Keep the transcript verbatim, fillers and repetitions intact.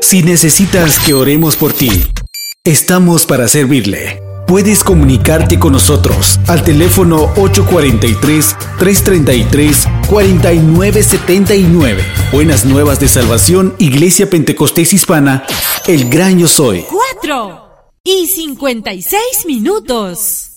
Si necesitas que oremos por ti, estamos para servirle. Puedes comunicarte con nosotros al teléfono ocho cuatro tres, tres tres tres, cuatro nueve siete nueve. Buenas Nuevas de Salvación, Iglesia Pentecostés Hispana, El Gran Yo Soy. Cuatro y cincuenta y seis minutos.